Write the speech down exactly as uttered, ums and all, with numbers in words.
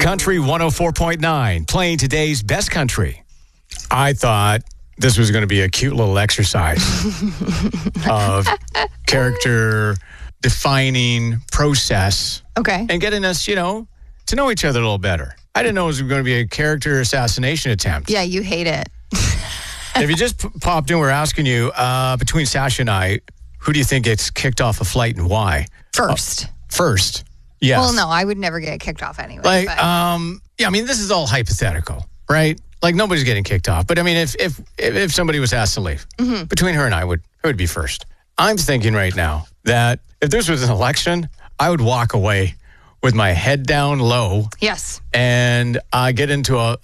Country one oh four point nine, playing today's best country. I thought this was going to be a cute little exercise of character defining process. Okay. And getting us, you know, to know each other a little better. I didn't know it was going to be a character assassination attempt. Yeah, you hate it. If you just p- popped in, we're asking you, uh, between Sasha and I, who do you think gets kicked off a flight and why? First. Uh, first. Yes. Well, no, I would never get kicked off anyway. Like, but. um, yeah, I mean, this is all hypothetical, right? Like, nobody's getting kicked off. But I mean, if if if, if somebody was asked to leave, mm-hmm. between her and I, would it would be first. I'm thinking right now that if this was an election, I would walk away with my head down low. Yes. And uh, get into a,